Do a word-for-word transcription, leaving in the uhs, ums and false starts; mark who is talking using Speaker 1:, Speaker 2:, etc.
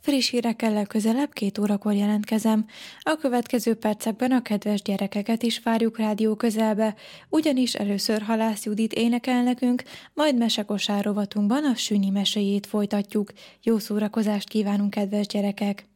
Speaker 1: Friss hírekkel legközelebb két órakor jelentkezem. A következő percekben a kedves gyerekeket is várjuk rádió közelbe, ugyanis először Halász Judit énekel nekünk, majd mesekosár rovatunkban a Sünyi meséjét folytatjuk. Jó szórakozást kívánunk, kedves gyerekek!